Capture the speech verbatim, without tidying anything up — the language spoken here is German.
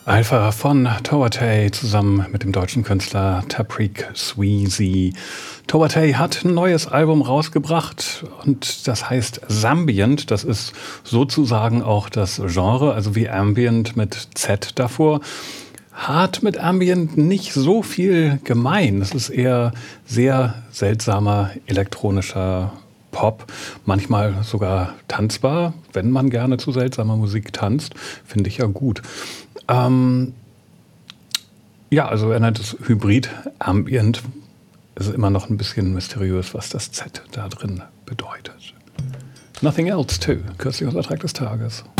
Alpha von Towatay zusammen mit dem deutschen Künstler Tapreek Sweezy. Towatay hat ein neues Album rausgebracht und das heißt Zambient. Das ist sozusagen auch das Genre, also wie Ambient mit Z davor. Hat mit Ambient nicht so viel gemein. Es ist eher sehr seltsamer elektronischer Pop, manchmal sogar tanzbar, wenn man gerne zu seltsamer Musik tanzt, finde ich ja gut. Ähm, ja, also er nennt es Hybrid Ambient. Es ist immer noch ein bisschen mysteriös, was das Z da drin bedeutet. Nothing Else, too. Kürzlich unser Track des Tages.